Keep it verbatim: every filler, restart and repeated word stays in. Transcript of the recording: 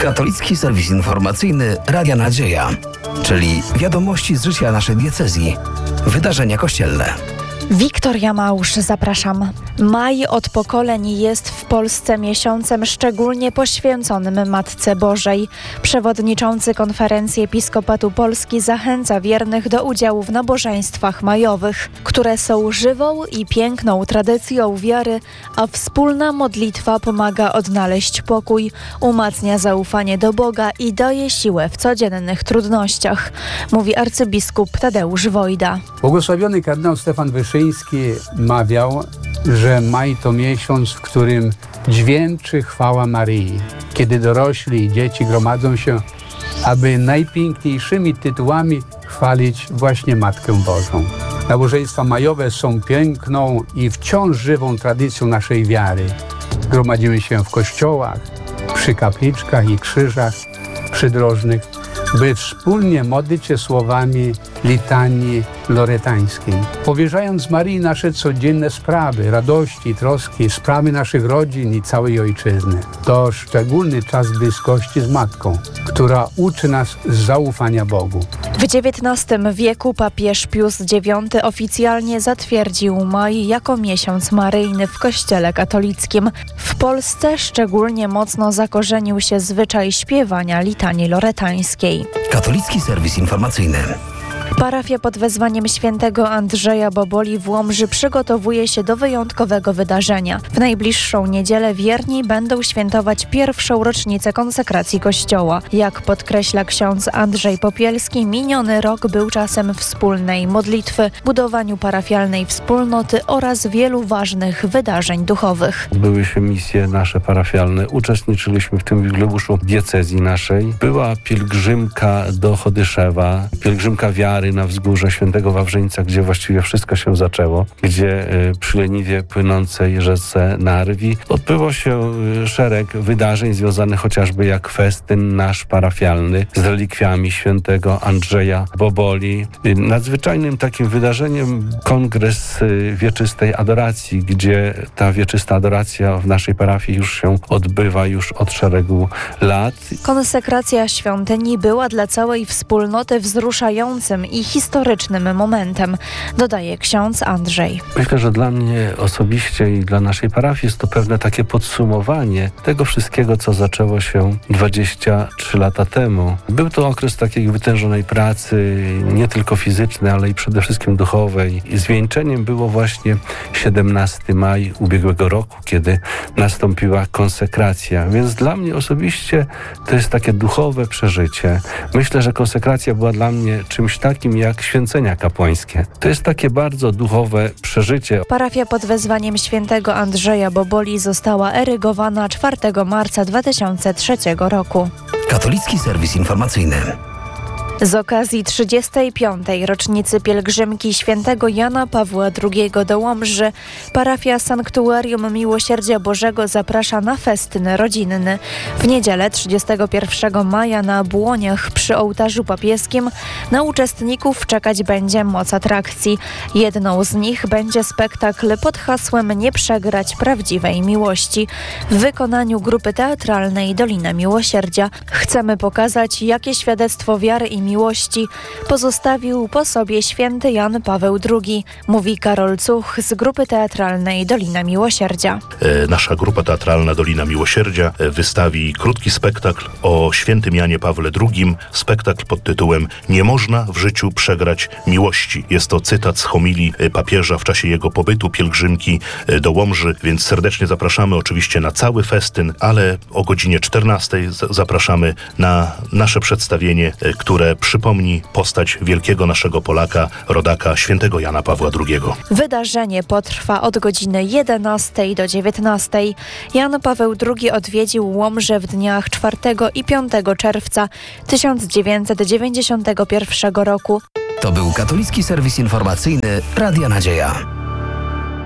Katolicki serwis informacyjny Radia Nadzieja, czyli wiadomości z życia naszej diecezji, wydarzenia kościelne. Wiktoria Małż, zapraszam. Maj od pokoleń jest w Polsce miesiącem szczególnie poświęconym Matce Bożej. Przewodniczący Konferencji Episkopatu Polski zachęca wiernych do udziału w nabożeństwach majowych, które są żywą i piękną tradycją wiary, a wspólna modlitwa pomaga odnaleźć pokój, umacnia zaufanie do Boga i daje siłę w codziennych trudnościach, mówi arcybiskup Tadeusz Wojda. Błogosławiony kardynał Stefan Wyszyński mawiał, że maj to miesiąc, w którym dźwięczy chwała Maryi. Kiedy dorośli i dzieci gromadzą się, aby najpiękniejszymi tytułami chwalić właśnie Matkę Bożą. Nabożeństwa majowe są piękną i wciąż żywą tradycją naszej wiary. Gromadzimy się w kościołach, przy kapliczkach i krzyżach przydrożnych, by wspólnie modlić się słowami litanii loretańskiej. Powierzając Maryi nasze codzienne sprawy, radości, troski, sprawy naszych rodzin i całej ojczyzny. To szczególny czas bliskości z Matką, która uczy nas zaufania Bogu. W dziewiętnastym wieku papież Pius dziewiąty oficjalnie zatwierdził maj jako miesiąc maryjny w Kościele katolickim. W Polsce szczególnie mocno zakorzenił się zwyczaj śpiewania litanii loretańskiej. Katolicki serwis informacyjny. Parafia pod wezwaniem świętego Andrzeja Boboli w Łomży przygotowuje się do wyjątkowego wydarzenia. W najbliższą niedzielę wierni będą świętować pierwszą rocznicę konsekracji kościoła. Jak podkreśla ksiądz Andrzej Popielski, miniony rok był czasem wspólnej modlitwy, budowaniu parafialnej wspólnoty oraz wielu ważnych wydarzeń duchowych. Były się misje nasze parafialne, uczestniczyliśmy w tym jubileuszu diecezji naszej. Była pielgrzymka do Chodyszewa, pielgrzymka wiary na wzgórze Świętego Wawrzyńca, gdzie właściwie wszystko się zaczęło, gdzie y, przy leniwie płynącej rzece Narwi odbyło się y, szereg wydarzeń związanych chociażby jak festyn nasz parafialny z relikwiami świętego Andrzeja Boboli. Y, nadzwyczajnym takim wydarzeniem kongres y, wieczystej adoracji, gdzie ta wieczysta adoracja w naszej parafii już się odbywa już od szeregu lat. Konsekracja świątyni była dla całej wspólnoty wzruszającym i historycznym momentem, dodaje ksiądz Andrzej. Myślę, że dla mnie osobiście i dla naszej parafii jest to pewne takie podsumowanie tego wszystkiego, co zaczęło się dwadzieścia trzy lata temu. Był to okres takiej wytężonej pracy, nie tylko fizycznej, ale i przede wszystkim duchowej. I zwieńczeniem było właśnie siedemnastego maja ubiegłego roku, kiedy nastąpiła konsekracja. Więc dla mnie osobiście to jest takie duchowe przeżycie. Myślę, że konsekracja była dla mnie czymś takim jak święcenia kapłańskie. To jest takie bardzo duchowe przeżycie. Parafia pod wezwaniem świętego Andrzeja Boboli została erygowana czwartego marca dwa tysiące trzeciego roku. Katolicki serwis informacyjny. Z okazji trzydziestej piątej rocznicy pielgrzymki świętego Jana Pawła drugiego do Łomży parafia Sanktuarium Miłosierdzia Bożego zaprasza na festyn rodzinny. W niedzielę trzydziestego pierwszego maja na Błoniach przy ołtarzu papieskim na uczestników czekać będzie moc atrakcji. Jedną z nich będzie spektakl pod hasłem Nie przegrać prawdziwej miłości w wykonaniu grupy teatralnej Dolina Miłosierdzia. Chcemy pokazać, jakie świadectwo wiary i miłości pozostawił po sobie święty Jan Paweł drugi, mówi Karol Cuch z grupy teatralnej Dolina Miłosierdzia. E, nasza grupa teatralna Dolina Miłosierdzia wystawi krótki spektakl o świętym Janie Pawle drugim. Spektakl pod tytułem Nie można w życiu przegrać miłości. Jest to cytat z homilii papieża w czasie jego pobytu pielgrzymki do Łomży, więc serdecznie zapraszamy oczywiście na cały festyn, ale o godzinie czternastej zapraszamy na nasze przedstawienie, które przypomni postać wielkiego naszego Polaka, rodaka świętego Jana Pawła drugiego. Wydarzenie potrwa od godziny jedenastej do dziewiętnastej. Jan Paweł drugi odwiedził Łomżę w dniach czwartego i piątego czerwca tysiąc dziewięćset dziewięćdziesiątego pierwszego roku. To był katolicki serwis informacyjny Radia Nadzieja.